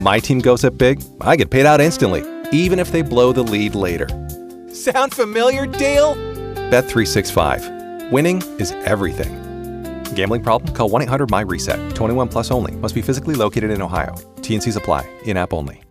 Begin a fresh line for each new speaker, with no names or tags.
My team goes up big, I get paid out instantly, even if they blow the lead later. Sound familiar, Dale? Bet365. Winning is everything. Gambling problem? Call 1-800-MY-RESET. 21 plus only. Must be physically located in Ohio. T&Cs apply. In-app only.